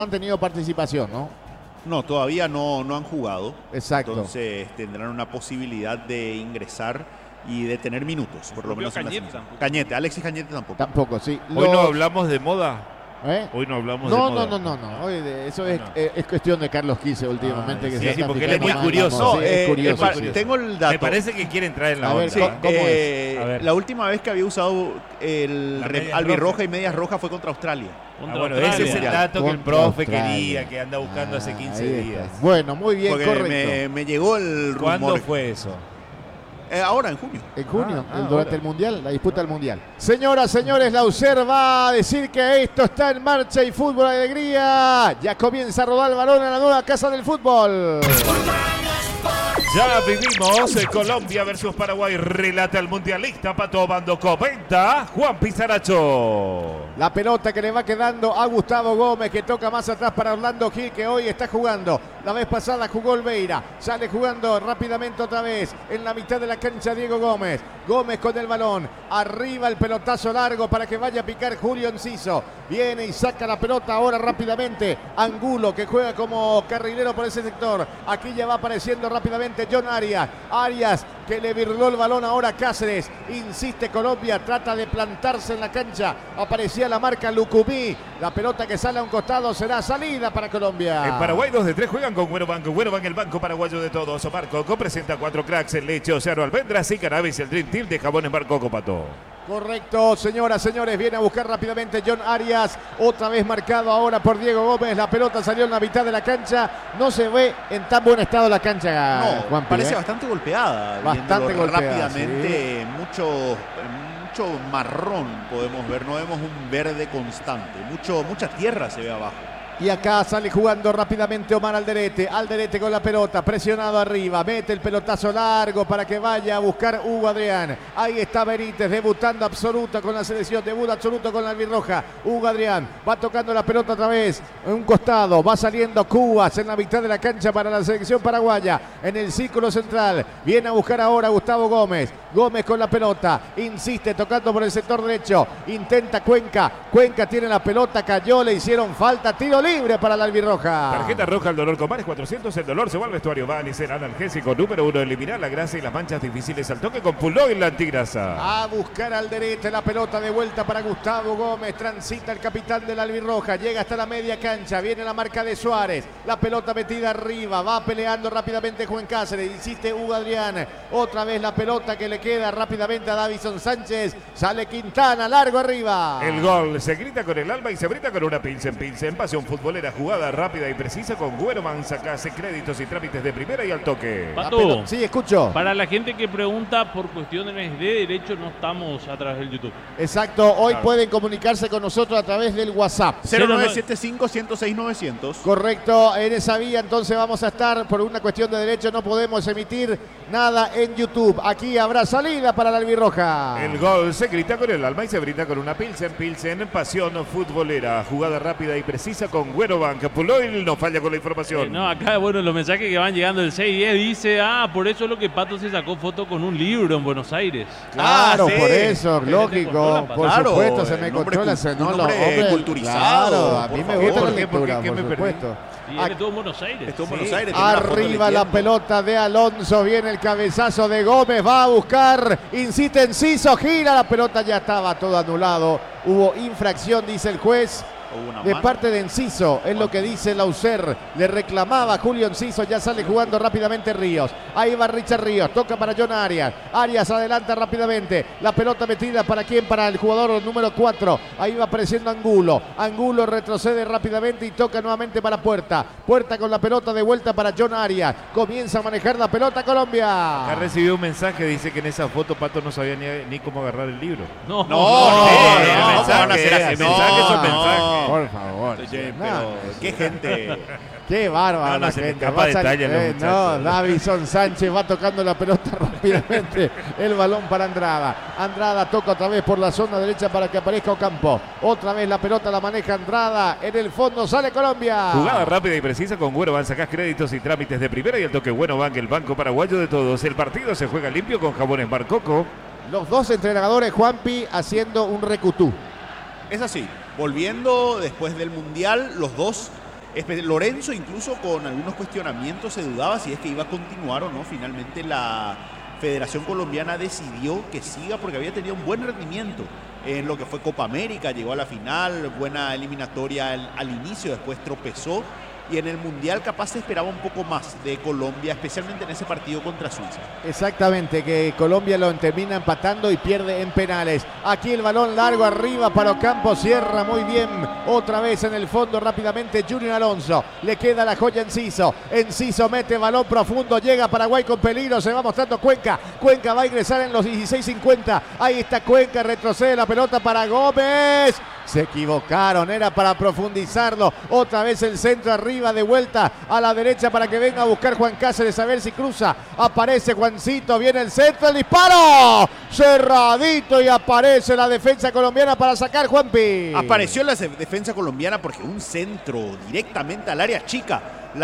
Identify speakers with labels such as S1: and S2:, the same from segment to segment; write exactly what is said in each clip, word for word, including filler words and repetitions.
S1: han tenido participación, ¿no?
S2: No, todavía no, no han jugado.
S1: Exacto.
S2: Entonces tendrán una posibilidad de ingresar y de tener minutos, por lo menos en la
S3: Cañete
S2: selección.
S3: tampoco.
S2: Cañete, Alexis Cañete tampoco.
S1: Tampoco, sí.
S4: Hoy no
S1: Los-
S4: hablamos de moda.
S1: ¿Eh?
S4: Hoy no hablamos
S1: No,
S4: de
S1: no,
S4: moda.
S1: no, no, no. Oye, de- eso es,
S4: No.
S1: eh, es cuestión de Carlos Quise últimamente.
S4: Ah,
S1: que
S4: sí,
S1: se
S4: sí,
S1: está
S4: porque él es
S1: fijando
S4: muy
S1: más en la
S4: curioso.
S1: moda.
S2: No,
S1: Sí, es
S2: eh,
S1: curioso,
S2: eh,
S1: es curioso.
S2: tengo el dato.
S4: Me parece que quiere entrar en la
S1: A ver,
S4: onda.
S2: Sí,
S1: ¿cómo- cómo
S2: eh,
S4: es? A ver.
S2: la última vez que había usado el
S4: La
S2: re-
S4: media
S2: albirroja
S4: roja.
S2: y medias rojas fue contra Australia.
S4: Ah,
S3: Contra
S4: bueno,
S3: Australia.
S4: ese es el dato que el
S1: Contra
S4: profe
S1: Australia.
S4: quería, que anda buscando hace
S1: Ah,
S4: quince
S1: ahí está.
S4: días.
S1: Bueno, muy bien,
S2: Porque
S1: correcto.
S2: me, me llegó el
S4: ¿Cuándo
S2: rumor.
S4: fue eso?
S2: Eh, ahora, en junio.
S1: En junio,
S4: Ah, ah,
S1: el- durante
S4: ahora.
S1: el Mundial, la disputa del Mundial. Señoras, señores, la U C E R va a decir que esto está en marcha y fútbol alegría. Ya comienza a rodar el balón en la nueva casa del fútbol.
S4: Ya vivimos eh, Colombia versus Paraguay. Relata el mundialista Pato Bando. Comenta Juan Pizarracho.
S1: La pelota que le va quedando a Gustavo Gómez, que toca más atrás para Orlando Gil, que hoy está jugando. La vez pasada jugó Olveira. Sale jugando rápidamente otra vez. En la mitad de la cancha Diego Gómez. Gómez con el balón. Arriba el pelotazo largo para que vaya a picar Julio Enciso. Viene y saca la pelota ahora rápidamente. Angulo, que juega como carrilero por ese sector. Aquí ya va apareciendo rápidamente John Arias. Arias, que le virló el balón ahora a Cáceres. Insiste Colombia, trata de plantarse en la cancha. Aparecía la marca Lucumí. La pelota que sale a un costado será salida para Colombia.
S4: En Paraguay dos de tres juegan con Güero Banco. Güero Banco, el banco paraguayo de todos. Omar Coco presenta cuatro cracks en leche, Océano Almendras y Cannabis, el Dream Team de Jabones Bar Coco, Pato.
S1: Correcto, señoras, señores, viene a buscar rápidamente John Arias, otra vez marcado ahora por Diego Gómez, la pelota salió en la mitad de la cancha, no se ve en tan buen estado la cancha,
S2: No,
S1: Juanpi,
S2: parece
S1: ¿eh?
S2: bastante golpeada.
S1: Bastante
S2: viéndolo
S1: golpeada,
S2: rápidamente, mucho, mucho marrón podemos ver. No vemos un verde constante. Mucho, mucha tierra se ve abajo.
S1: Y acá sale jugando rápidamente Omar Alderete. Alderete con la pelota, presionado arriba. Mete el pelotazo largo para que vaya a buscar Hugo Adrián. Ahí está Benítez, debutando absoluto con la selección. Debut absoluto con la albirroja. Hugo Adrián va tocando la pelota otra vez. En un costado, va saliendo Cubas en la mitad de la cancha para la selección paraguaya. En el círculo central. Viene a buscar ahora Gustavo Gómez. Gómez con la pelota. Insiste tocando por el sector derecho. Intenta Cuenca. Cuenca tiene la pelota, cayó, le hicieron falta. Tiro libre para la albirroja.
S4: Tarjeta roja al dolor con Mares cuatrocientos. El dolor se va al vestuario. Va a Alicen analgésico número uno. Eliminar la grasa y las manchas difíciles al toque con Puló y la antigrasa.
S1: A buscar al derecho la pelota de vuelta para Gustavo Gómez. Transita el capitán de la albirroja. Llega hasta la media cancha. Viene la marca de Suárez. La pelota metida arriba. Va peleando rápidamente Juan Cáceres. Insiste Hugo Adrián. Otra vez la pelota que le queda rápidamente a Davison Sánchez. Sale Quintana. Largo arriba.
S4: El gol se grita con el alma y se brinda con una Pilsen. Pilsen, pasión futbolera, jugada rápida y precisa con Güero Man. Sacase créditos y trámites de primera y al toque.
S1: La
S3: Pato,
S1: pelota- Sí, escucho.
S3: para la gente que pregunta por cuestiones de derecho, no estamos a través del YouTube.
S1: Exacto. Hoy
S4: Claro.
S1: pueden comunicarse con nosotros a través del WhatsApp.
S2: cero nueve siete cinco, uno cero seis, novecientos.
S1: Correcto, en esa vía entonces vamos a estar, por una cuestión de derecho no podemos emitir nada en YouTube. Aquí habrá salida para la albirroja.
S4: El gol se grita con el alma y se brinda con una Pilsen. Pilsen, pasión futbolera, jugada rápida y precisa con Güero Bank. Puloil no falla con la información.
S3: Eh, no, acá, bueno, los mensajes que van llegando del seis diez dice, ah, por eso es lo que Pato se sacó foto con un libro en Buenos Aires.
S1: Claro,
S2: Ah, sí.
S1: por eso,
S3: Que te
S1: lógico,
S3: controla,
S1: por
S2: claro,
S1: supuesto, se
S2: el
S1: me
S2: hombre
S1: controla,
S2: cul-
S1: se
S2: un
S1: no lo
S2: hombre
S1: hombre,
S2: culturizado,
S1: claro, a
S2: por
S1: mí me
S2: favor.
S1: gusta la
S4: ¿Por qué? ¿Por qué?
S1: lectura,
S4: ¿Qué
S1: por
S4: me perdí?
S1: supuesto.
S3: Y él estuvo en Buenos Aires.
S2: Estuvo en
S4: Sí.
S2: Buenos Aires. tiene una foto
S1: Arriba la
S2: leyendo.
S1: pelota de Alonso, viene el cabezazo de Gómez, va a buscar, insiste Enciso, gira, la pelota ya estaba todo anulado, hubo infracción, dice el juez.
S2: Hubo una
S1: De
S2: mano.
S1: parte de Enciso, es lo que dice la U C E R. Le reclamaba Julio Enciso, ya sale jugando rápidamente Ríos. Ahí va Richard Ríos, toca para John Arias. Arias adelanta rápidamente. La pelota metida para quién, para el jugador número cuatro. Ahí va apareciendo Angulo. Angulo retrocede rápidamente y toca nuevamente para Puerta. Puerta con la pelota de vuelta para John Arias. Comienza a manejar la pelota Colombia.
S4: Acá recibió un mensaje, dice que en esa foto Pato no sabía ni, ni cómo agarrar el libro.
S3: No,
S2: No,
S3: no,
S2: no,
S4: sí,
S2: no,
S4: el
S2: ¿cómo
S4: mensaje,
S2: van a hacer así?
S4: el mensaje es un
S2: No,
S4: mensaje.
S2: no.
S1: Por favor.
S2: Oye,
S1: No,
S2: pero qué gente.
S1: Qué bárbaro
S4: No, no,
S1: la
S4: se le
S1: gente.
S4: escapa
S1: Va a sal-
S4: detalle a los
S1: eh, no,
S4: muchachos.
S1: Davison Sánchez va tocando la pelota rápidamente. El balón para Andrada. Andrada toca otra vez por la zona derecha para que aparezca Ocampo. Otra vez la pelota la maneja Andrada. En el fondo sale Colombia.
S4: Jugada rápida y precisa con Güero Bank. Sacás créditos y trámites de primera y el toque Bueno Bank, el banco paraguayo de todos. El partido se juega limpio con Jabones Bar Coco.
S1: Los dos entrenadores, Juanpi, haciendo un recutú.
S2: Es así. Volviendo después del Mundial, los dos Lorenzo incluso con algunos cuestionamientos se dudaba si es que iba a continuar o no. Finalmente la Federación Colombiana decidió que siga porque había tenido un buen rendimiento en lo que fue Copa América, llegó a la final, buena eliminatoria al, al inicio, después tropezó. Y en el Mundial capaz se esperaba un poco más de Colombia, especialmente en ese partido contra Suiza.
S1: Exactamente, que Colombia lo termina empatando y pierde en penales. Aquí el balón largo arriba para Ocampo, cierra muy bien. Otra vez en el fondo rápidamente Junior Alonso. Le queda la joya Enciso. Enciso mete balón profundo, llega Paraguay con peligro, se va mostrando Cuenca. Cuenca va a ingresar en los dieciséis cincuenta. Ahí está Cuenca, retrocede la pelota para Gómez. Se equivocaron, era para profundizarlo. Otra vez el centro arriba, de vuelta a la derecha para que venga a buscar Juan Cáceres a ver si cruza. Aparece Juancito, viene el centro, el disparo. Cerradito y aparece la defensa colombiana para sacar Juanpi.
S2: Apareció la defensa colombiana porque un centro directamente al área chica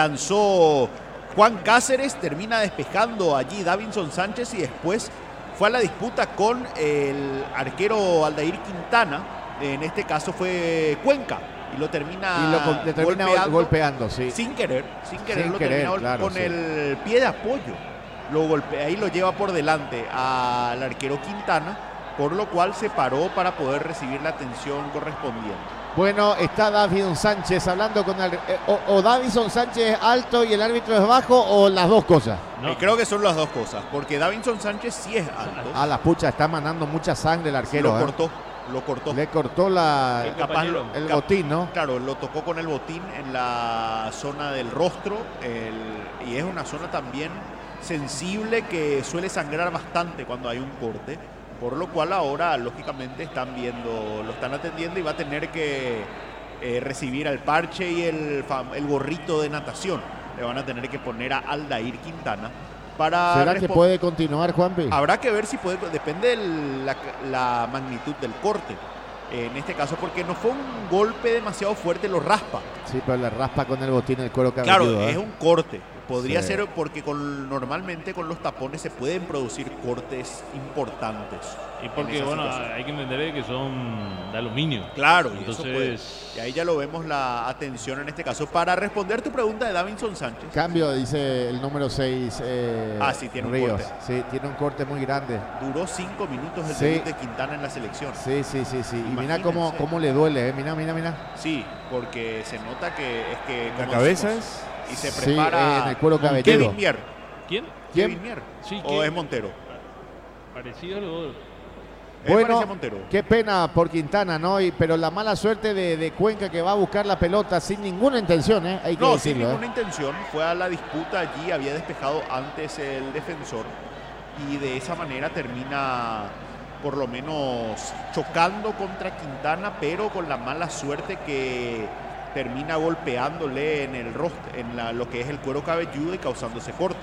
S2: lanzó Juan Cáceres, termina despejando allí Davinson Sánchez y después fue a la disputa con el arquero Aldair Quintana. En este caso fue Cuenca y lo termina,
S1: y lo, le termina golpeando, golpeando sí.
S2: sin querer, sin querer
S1: sin
S2: lo
S1: querer,
S2: termina
S1: claro,
S2: con
S1: sí.
S2: el pie de apoyo. Lo golpea, ahí lo lleva por delante al arquero Quintana, por lo cual se paró para poder recibir la atención correspondiente.
S1: Bueno, está Davinson Sánchez hablando con el, eh, o, o Davinson Sánchez es alto y el árbitro es bajo, o las dos cosas.
S2: No. Eh, creo que son las dos cosas, porque Davinson Sánchez sí es alto.
S1: A la pucha, está mandando mucha sangre el arquero.
S2: Lo
S1: ¿eh?
S2: cortó. Lo cortó.
S1: Le cortó la,
S2: el, capaz, lo,
S1: el
S2: cap,
S1: botín, ¿no?
S2: Claro, lo tocó con el botín en la zona del rostro. El, y es una zona también sensible que suele sangrar bastante cuando hay un corte. Por lo cual ahora, lógicamente, están viendo, lo están atendiendo y va a tener que eh, recibir el parche y el, el gorrito de natación. Le van a tener que poner a Aldair Quintana. Para
S1: ¿Será que puede continuar, Juanpi?
S2: Habrá que ver si puede, depende de la, la magnitud del corte. En este caso, porque no fue un golpe demasiado fuerte, lo raspa.
S1: Sí, pero le raspa con el botín el cuero cabelludo.
S2: Claro,
S1: ¿eh?
S2: es un corte. Podría
S1: sí.
S2: ser porque con, normalmente con los tapones se pueden producir cortes importantes.
S3: Y porque, bueno, situación. Hay que entender que son de aluminio.
S2: Claro,
S3: entonces.
S2: Y, y ahí ya lo vemos la atención en este caso. Para responder tu pregunta de Davinson Sánchez.
S1: Cambio, dice el número seis. Eh,
S2: ah, sí, tiene
S1: Ríos.
S2: un corte.
S1: Sí, tiene un corte muy grande.
S2: Duró cinco minutos el
S1: sí.
S2: debut de Quintana en la selección.
S1: Sí, sí, sí, sí. Y mira cómo, cómo le duele, ¿eh? Mira, mira, mira.
S2: Sí, porque se nota que es que.
S4: ¿La cabeza es?
S2: Y se prepara.
S1: Sí, eh, en el cuero cabelludo.
S2: Kevin Mier.
S3: ¿Quién?
S2: Kevin Mier.
S3: Sí,
S2: ¿O es Montero?
S3: Parecido a los.
S1: Bueno, qué pena por Quintana, ¿no? Y, pero la mala suerte de, de Cuenca que va a buscar la pelota sin ninguna intención, ¿eh? Hay que
S2: no,
S1: decirlo,
S2: sin ninguna
S1: ¿eh?
S2: intención. Fue a la disputa allí, había despejado antes el defensor y de esa manera termina por lo menos chocando contra Quintana, pero con la mala suerte que termina golpeándole en el rostro, en la, lo que es el cuero cabelludo y causando ese corte.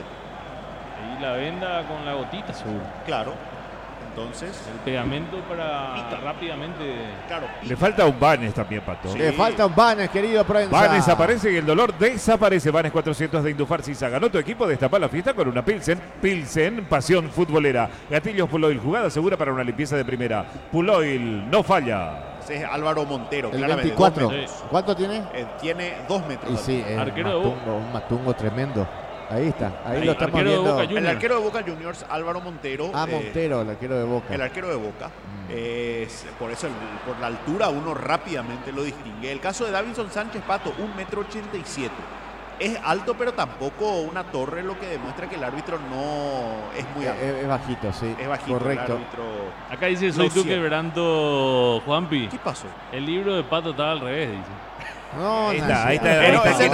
S3: Y la venda con la gotita, seguro.
S2: Claro. Entonces,
S3: el pegamento para
S2: pica.
S3: rápidamente.
S2: Claro, pica.
S4: Le falta un Banes también, Pato.
S1: Sí. Le falta un Banes, querido Proenza.
S4: Banes aparece y el dolor desaparece. Banes cuatrocientos de Indufar Sisa. Ganó tu equipo, destapa la fiesta con una Pilsen. Pilsen, pasión futbolera. Gatillos Puloil, jugada segura para una limpieza de primera. Puloil, no falla.
S2: Ese es Álvaro Montero.
S1: El veinticuatro. ¿Cuánto tiene?
S2: Eh, tiene dos metros.
S1: Y sí, es
S3: arquero
S1: un matungo, un matungo tremendo. Ahí está, ahí, ahí lo estamos
S3: arquero
S1: viendo.
S3: De Boca
S2: el arquero de Boca Juniors, Álvaro Montero.
S1: Ah, Montero, eh, el arquero de Boca.
S2: El arquero de Boca. Mm. Es, por eso, por la altura, uno rápidamente lo distingue. El caso de Davinson Sánchez, Pato, un metro ochenta y siete. Es alto, pero tampoco una torre, lo que demuestra que el árbitro no es muy alto.
S1: Es, es bajito, sí.
S2: Es bajito.
S1: Correcto.
S2: El árbitro
S3: acá dice, soy tú quebrando, Juanpi.
S2: ¿Qué pasó?
S3: El libro de Pato estaba al revés, dice.
S1: No,
S4: ahí
S1: no,
S4: está, ahí está,
S2: ahí está,
S4: ese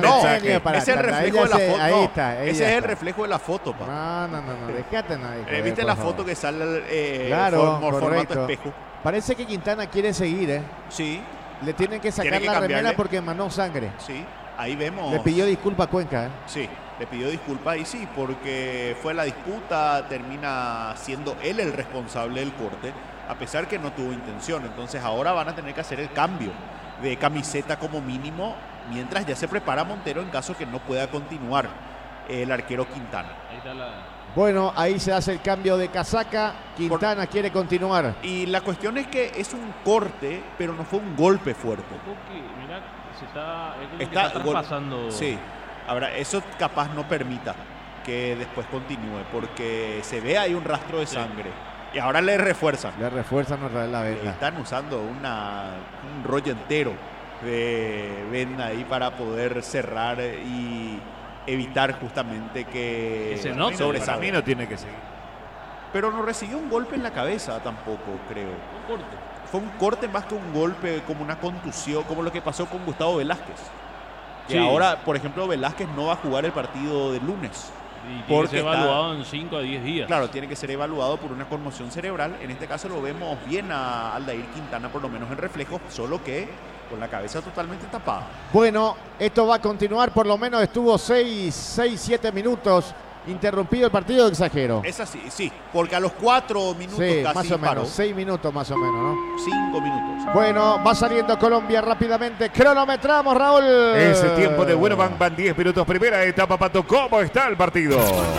S2: es el reflejo de la foto.
S1: Ahí está,
S2: ese es el reflejo de la foto, Pato.
S1: No, no, no, no, déjate nadie.
S2: ¿Viste la foto que sale eh,
S1: claro,
S2: por formato espejo?
S1: Parece que Quintana quiere seguir, ¿eh?
S2: Sí.
S1: Le tienen que sacar
S2: Tiene que
S1: la
S2: cambiarle.
S1: remera porque emanó sangre.
S2: Sí, ahí vemos.
S1: Le pidió disculpa a Cuenca, ¿eh?
S2: Sí, le pidió disculpas y sí, porque fue la disputa, termina siendo él el responsable del corte, a pesar que no tuvo intención. Entonces ahora van a tener que hacer el cambio de camiseta como mínimo, mientras ya se prepara Montero en caso que no pueda continuar el arquero Quintana.
S3: Ahí está la...
S1: Bueno, ahí se hace el cambio de casaca. Quintana Por... quiere continuar.
S2: Y la cuestión es que es un corte, pero no fue un golpe fuerte.
S3: Mirá, Se está, es como que
S2: Está
S3: está
S2: gol-
S3: traspasando.
S2: Sí, ahora eso capaz no permita que después continúe, porque se ve ahí un rastro de
S3: Sí.
S2: sangre. Y ahora le refuerzan.
S1: Le refuerzan otra vez la venda.
S2: Están usando una, un rollo entero de venda ahí para poder cerrar y evitar justamente que
S3: Que se note.
S4: Para
S2: sobresalga.
S4: mí no tiene que seguir.
S2: Pero no recibió un golpe en la cabeza tampoco, creo.
S3: Un corte.
S2: Fue un corte más que un golpe, como una contusión, como lo que pasó con Gustavo Velázquez. Que
S3: Sí.
S2: ahora, por ejemplo, Velázquez no va a jugar el partido del lunes.
S3: Y tiene
S2: Porque
S3: que ser
S2: está-
S3: evaluado en cinco a diez días.
S2: Claro, tiene que ser evaluado por una conmoción cerebral. En este caso lo vemos bien a Aldair Quintana, por lo menos en reflejos, solo que con la cabeza totalmente tapada.
S1: Bueno, esto va a continuar, por lo menos estuvo seis, siete minutos interrumpido el partido, exagero.
S2: Es así, sí, porque a los cuatro minutos
S1: Sí,
S2: casi
S1: más o
S2: paró.
S1: menos, seis minutos más o menos, ¿no?
S2: Cinco minutos.
S1: Bueno, va saliendo Colombia rápidamente. Cronometramos, Raúl.
S4: Ese tiempo de bueno van, van diez minutos. Primera etapa, Pato. ¿Cómo está el partido?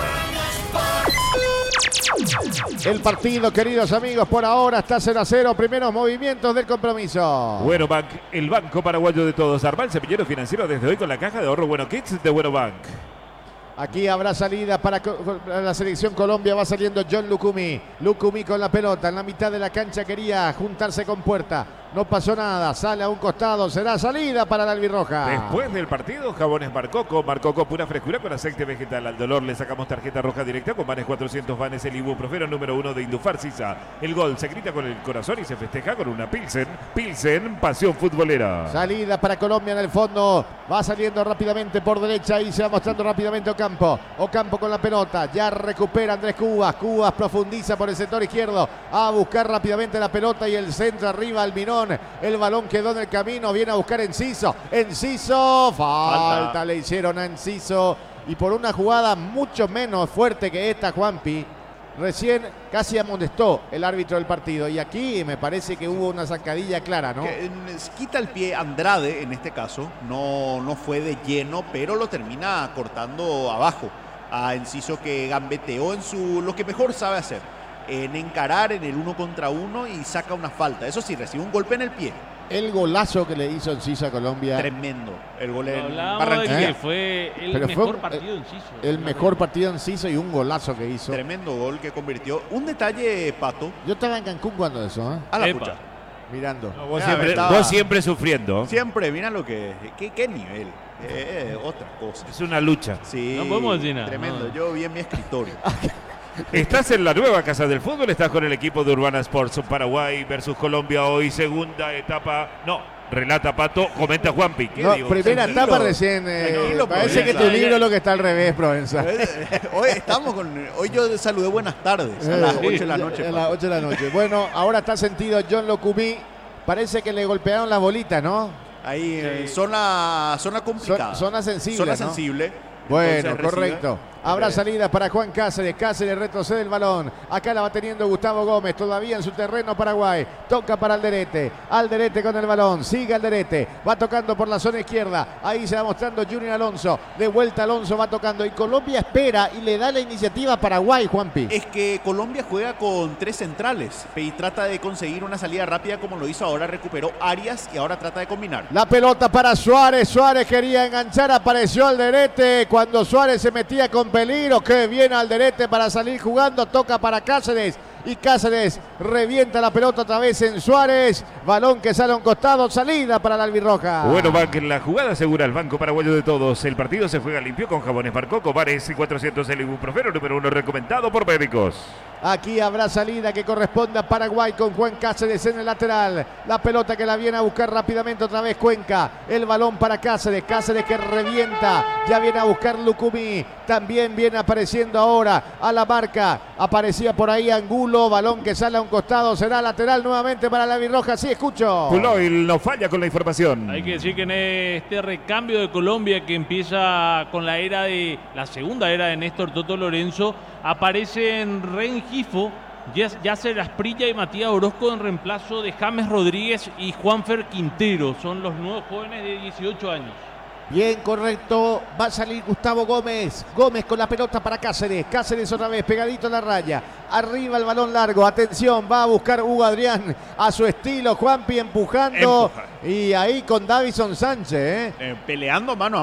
S1: El partido, queridos amigos, por ahora está cero a cero. Primeros movimientos del compromiso.
S4: Bueno Bank, el banco paraguayo de todos. Armar Cepillero Financiero desde hoy con la caja de ahorro Bueno Kids de Bueno Bank.
S1: Aquí habrá salida para co- para la selección Colombia. Va saliendo John Lucumí. Lucumí con la pelota en la mitad de la cancha. Quería juntarse con Puerta. No pasó nada. Sale a un costado. Será salida para la albirroja.
S4: Después del partido, jabones Marcoco. Marcoco, pura frescura con aceite vegetal. Al dolor le sacamos tarjeta roja directa con Vanes cuatrocientos Vanes, el ibuprofeno número uno de Indufar Sisa. El gol se grita con el corazón y se festeja con una Pilsen. Pilsen, pasión futbolera.
S1: Salida para Colombia en el fondo. Va saliendo rápidamente por derecha y se va mostrando rápidamente Ocampo. Ocampo con la pelota. Ya recupera Andrés Cubas. Cubas profundiza por el sector izquierdo. A buscar rápidamente la pelota y el centro arriba al Minón. El balón quedó en el camino. Viene a buscar Enciso. Enciso. Falta,
S2: Falta.
S1: le hicieron a Enciso. Y por una jugada mucho menos fuerte que esta, Juanpi. Recién casi amonestó el árbitro del partido. Y aquí me parece que hubo una zancadilla clara, ¿no?
S2: Que, eh, quita el pie Andrade en este caso, no, no fue de lleno, pero lo termina cortando abajo a Enciso, que gambeteó en su lo que mejor sabe hacer, en encarar en el uno contra uno y saca una falta. Eso sí, recibe un golpe en el pie.
S1: El golazo que le hizo Enciso a Colombia.
S2: Tremendo. El gol en
S3: Hablábamos de
S2: Barranquilla.
S3: que fue el
S1: Pero fue
S3: mejor
S1: un-
S3: partido en Ciso.
S1: El mejor partido en Ciso y un golazo que hizo.
S2: Tremendo gol que convirtió. Un detalle, Pato,
S1: Yo estaba en Cancún cuando eso, ¿eh?
S2: a la
S3: Epa.
S2: pucha.
S1: Mirando.
S4: No, vos,
S2: Ah,
S4: siempre,
S2: estaba-
S4: vos siempre sufriendo.
S2: Siempre, mira lo que es. ¿Qué, qué nivel? Eh, eh, otra cosa.
S4: Es una lucha.
S2: Sí,
S3: No podemos decir nada,
S2: tremendo.
S3: no.
S2: Yo vi en mi escritorio.
S4: Estás en la nueva casa del fútbol, estás con el equipo de Urbana Sports Paraguay versus Colombia hoy, segunda etapa. No, relata Pato, comenta Juanpi. ¿Qué
S1: No,
S4: digo?
S1: primera
S2: Tranquilo,
S1: etapa recién. eh,
S2: tranquilo,
S1: parece que
S2: Provenza.
S1: tu libro es lo que está al revés, Provenza.
S2: Hoy estamos con. Hoy yo saludé buenas tardes a las
S1: Eh,
S2: ocho de la noche.
S1: A las
S2: Pato.
S1: ocho de la noche. Bueno, ahora está sentido John Locumí. Parece que le golpearon la bolita, ¿no?
S2: Ahí, eh, zona, zona complicada.
S1: Zona sensible,
S2: Zona
S1: ¿no?
S2: sensible.
S1: Bueno,
S2: Entonces recibe-
S1: correcto. Habrá salida para Juan Cáceres. Cáceres retrocede el balón. Acá la va teniendo Gustavo Gómez. Todavía en su terreno Paraguay. Toca para Alderete. Alderete con el balón. Sigue Alderete. Va tocando por la zona izquierda. Ahí se va mostrando Junior Alonso. De vuelta Alonso va tocando. Y Colombia espera y le da la iniciativa a Paraguay, Juanpi.
S2: Es que Colombia juega con tres centrales y trata de conseguir una salida rápida como lo hizo ahora. Recuperó Arias y ahora trata de combinar.
S1: La pelota para Suárez. Suárez quería enganchar. Apareció Alderete. Cuando Suárez se metía con peligro. Qué bien Alderete para salir jugando. Toca para Cáceres. Y Cáceres revienta la pelota otra vez en Suárez. Balón que sale a un costado. Salida para la albirroja.
S4: Bueno, Bank, la jugada segura el banco paraguayo de todos. El partido se juega limpio con jabones Marcoco, Vares y cuatrocientos el ibuprofeno número uno recomendado por médicos.
S1: Aquí habrá salida que corresponde a Paraguay con Juan Cáceres en el lateral. La pelota que la viene a buscar rápidamente otra vez Cuenca. El balón para Cáceres. Cáceres que revienta. Ya viene a buscar Lucumí. También viene apareciendo ahora a la marca. Aparecía por ahí Angulo. Balón que sale a un costado. Será lateral nuevamente para la albirroja. Sí, escucho.
S4: Puloil no falla con la información.
S3: Hay que decir que en este recambio de Colombia que empieza con la era de la segunda era de Néstor Toto Lorenzo, aparecen Rengifo, Yasser Asprilla y Matías Orozco en reemplazo de James Rodríguez y Juanfer Quintero. Son los nuevos jóvenes de dieciocho años.
S1: Bien, correcto. Va a salir Gustavo Gómez. Gómez con la pelota para Cáceres. Cáceres otra vez, pegadito a la raya. Arriba el balón largo. Atención, va a buscar Hugo Adrián a su estilo. Juanpi empujando.
S2: Empuja.
S1: Y ahí con Davison Sánchez. ¿eh?
S2: Eh, peleando mano a